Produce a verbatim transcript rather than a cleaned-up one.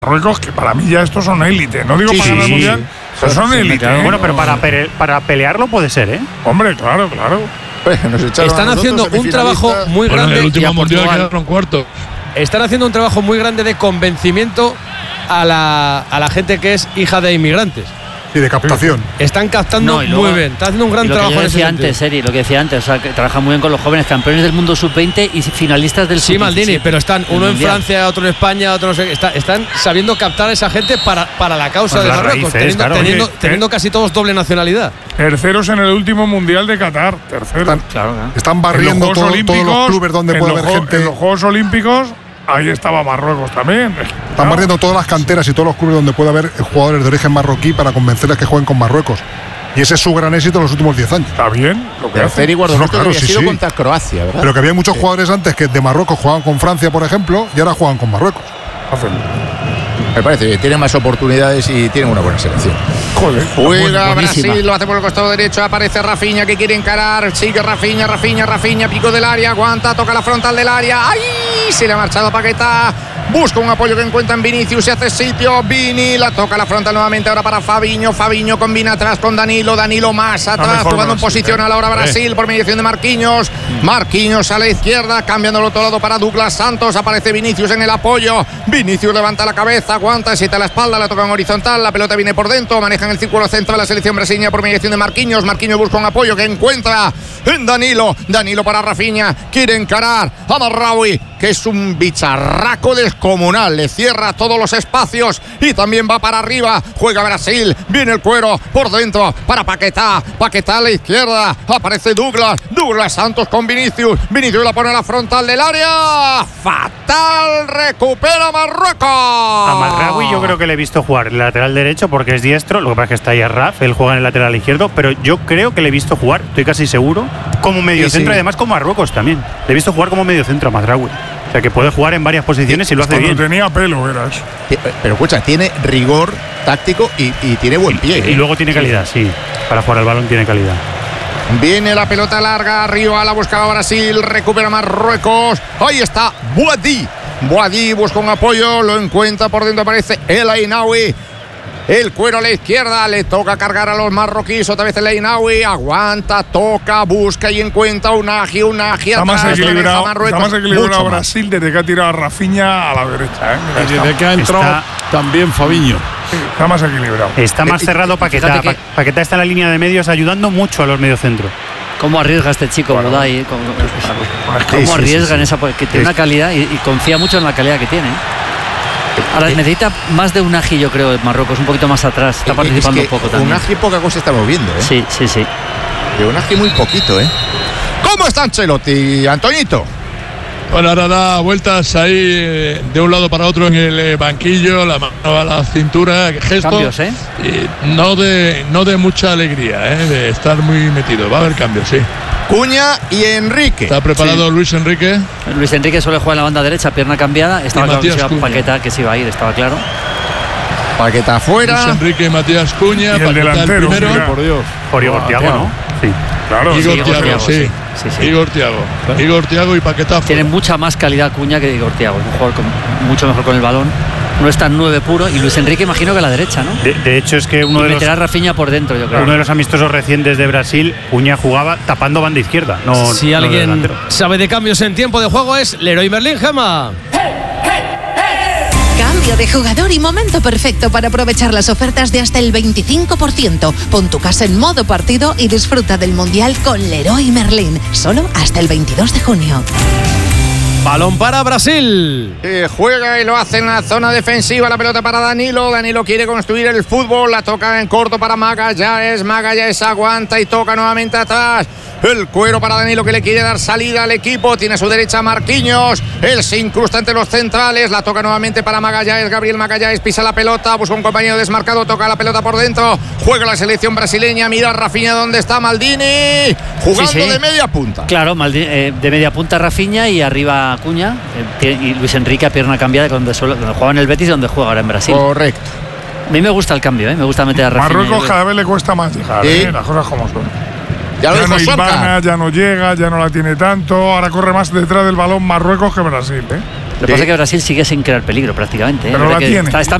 Marruecos, que para mí ya estos son élite. No digo Sí, para ganar sí, el mundial, pero son sí, élite. claro. ¿eh? Bueno, pero para, pere- para pelearlo puede ser, ¿eh? Hombre, claro, claro. Pues nos echaron Están a haciendo nosotros, un trabajo semifinalistas. muy Bueno, en grande el y último a mundial Portugal. quedaron cuarto. Están haciendo un trabajo muy grande de convencimiento a la, a la gente que es hija de inmigrantes. Y de captación. Están captando No, y luego- muy bien. Están haciendo un gran y lo trabajo que yo en ese decía sentido. antes, Eri, lo que decía antes, o sea, que trabaja muy bien con los jóvenes campeones del mundo sub veinte y finalistas del Sí, sub Maldini, diecisiete. pero están del uno en mundial. Francia, otro en España, otro no sé qué. Está- están sabiendo captar a esa gente para, para la causa Pues de las Marruecos, raíces, teniendo, claro. teniendo, Oye, teniendo eh. casi todos doble nacionalidad. Terceros en el último mundial de Qatar. Terceros. Están, Claro, claro. están En los barriendo Juegos todo- Olímpicos, todos los clubes donde en puede los haber Ju- gente. En los Juegos Olímpicos, ahí estaba Marruecos también. Están barriendo todas las canteras y todos los clubes donde puede haber jugadores de origen marroquí para convencerles que jueguen con Marruecos. Y ese es su gran éxito en los últimos diez años. Está bien lo que Tercer hace. y cuarto No, puesto claro, que había sí, sido sí. contra Croacia, ¿verdad? Pero que había muchos jugadores antes que de Marruecos jugaban con Francia, por ejemplo, y ahora juegan con Marruecos. Hacen. Me parece que tienen más oportunidades y tienen una buena selección. Joder. Juega buenísima. Brasil, lo hace por el costado derecho, aparece Rafinha que quiere encarar, sigue Rafinha, Rafinha, Rafinha, pico del área, aguanta, toca la frontal del área, ¡ay! Se le ha marchado Paquetá, busca un apoyo que encuentra en Vinicius, se hace sitio, Vini, la toca la frontal nuevamente ahora para Fabiño, Fabiño combina atrás con Danilo, Danilo más atrás, mejor jugando en Brasil, posición eh. a la hora Brasil por mediación de Marquinhos, Marquinhos a la izquierda, cambiando al otro lado para Douglas Santos, aparece Vinicius en el apoyo, Vinicius levanta la cabeza, aguanta, siete a la espalda, la toca en horizontal, la pelota viene por dentro, manejan el círculo centro de la selección brasileña por mediación de Marquinhos, Marquinhos busca un apoyo que encuentra en Danilo, Danilo para Rafinha, quiere encarar a Marraoui, que es un bicharraco descomunal, le cierra todos los espacios y también va para arriba, juega Brasil, viene el cuero por dentro para Paquetá, Paquetá a la izquierda, aparece Douglas, Douglas Santos con Vinicius, Vinicius la pone a la frontal del área, fatal, recupera Marruecos. A Mazraoui yo creo que le he visto jugar el lateral derecho porque es diestro, lo que pasa es que está ahí a Raf, él juega en el lateral izquierdo, pero yo creo que le he visto jugar, estoy casi seguro, como mediocentro sí. y además con Marruecos también. Le he visto jugar como mediocentro a Mazraoui. O sea que puede jugar en varias posiciones y lo hace Cuando bien. tenía pelo era eso. Ti- Pero escucha, tiene rigor táctico y, y tiene buen pie. Y ¿eh? luego tiene calidad, sí. Para jugar al balón tiene calidad. Viene la pelota larga, arriba la buscaba Brasil, recupera Marruecos. Ahí está Boadi. Boadi busca un apoyo, lo encuentra por dentro, aparece El Ainaoui. El cuero a la izquierda, le toca cargar a los marroquíes, otra vez El Ainaoui, aguanta, toca, busca y encuentra un Agi, un Agi Está más atrás, lo deja equilibrado, Marruecos. está más equilibrado Mucho más. Brasil desde que ha tirado a Rafinha a la derecha. ¿eh? Mira, Y está, desde que ha entrado Está- también Fabiño. está más equilibrado. Está más Eh, cerrado Paquetá. fíjate que- Pa- Paquetá está en la línea de medios ayudando mucho a los mediocentros. ¿Cómo arriesga este chico, Budai? eh? ¿Cómo, Sí, cómo sí, arriesga sí, en sí. esa po- que tiene una calidad y, y confía mucho en la calidad que tiene. Ahora necesita más de un Agi, yo creo, Marruecos, un poquito más atrás. Está Eh, participando es que un poco también. Un Agi poca cosa está moviendo, ¿eh? Sí, sí, sí. De un Agi muy poquito, ¿eh? ¿Cómo está Ancelotti, Antoñito? Bueno, ahora da vueltas ahí eh, de un lado para otro en el eh, banquillo, la mano a la cintura, gesto. Cambios, ¿eh? Y no de, no de mucha alegría, ¿eh? De estar muy metido. Va a haber cambios, sí. Cuña y Enrique. Está preparado Luis Enrique. Luis Enrique suele jugar en la banda derecha, pierna cambiada. Estaba Y claro que Matías se iba Cunha. Paquetá, que se iba a ir, estaba claro. Paqueta afuera. Luis Enrique, Matías Cuña, Y el Paquetá delantero, primero. mira. Por Dios. Por Igor Thiago, ¿no? Sí. Claro, Igor Igor Thiago, Thiago, sí. sí. Sí, sí. Igor Thiago. Igor Thiago y Paquetá fuera. Tiene mucha más calidad Cuña que Igor Thiago. Un jugador con- mucho mejor con el balón. No es tan nueve puro. Y Luis Enrique imagino que a la derecha, ¿no? De, de hecho, es que uno Y de, los, meterá a Rafinha por dentro, yo creo. uno de los amistosos recientes de Brasil, Cuña jugaba tapando banda izquierda. No, Si no de alguien delantero. sabe de cambios en tiempo de juego es Leroy Merlin, Gemma. Cambio de jugador y momento perfecto para aprovechar las ofertas de hasta el veinticinco por ciento. Pon tu casa en modo partido y disfruta del Mundial con Leroy Merlin. Solo hasta el veintidós de junio. Balón para Brasil. Eh, juega y lo hace en la zona defensiva. La pelota para Danilo. Danilo quiere construir el fútbol. La toca en corto para Magallanes. Magallanes aguanta y toca nuevamente atrás. El cuero para Danilo que le quiere dar salida al equipo. Tiene a su derecha Marquinhos. Él se incrusta entre los centrales. La toca nuevamente para Magallanes. Gabriel Magallanes pisa la pelota. Busca un compañero desmarcado. Toca la pelota por dentro. Juega la selección brasileña. Mira Rafinha dónde está Maldini. Jugando Sí, sí. de media punta. Claro, Maldi- eh, de media punta Rafinha y arriba Cuña. eh, y Luis Enrique a pierna cambiada, donde, suele- donde juega en el Betis y donde juega ahora en Brasil. Correcto. A mí me gusta el cambio, ¿eh? Me gusta meter a Rafinha. Marruecos Yo- cada vez le cuesta más llegar, Sí. ¿eh? Las cosas como son. Ya lo Ya dijo no Solskjaer. Ivana, ya no llega, ya no la tiene tanto. Ahora corre más detrás del balón Marruecos que Brasil, ¿eh? Lo que pasa es que Brasil sigue sin crear peligro prácticamente. ¿eh? Pero la que tiene. Está, está